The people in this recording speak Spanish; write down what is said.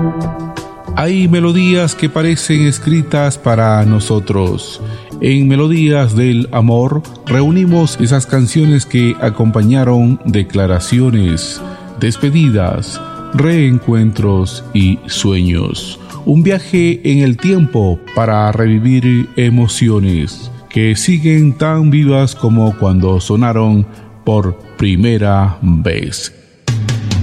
Hay melodías que parecen escritas para nosotros. En Melodías del Amor reunimos esas canciones que acompañaron declaraciones, despedidas, reencuentros y sueños. Un viaje en el tiempo para revivir emociones que siguen tan vivas como cuando sonaron por primera vez.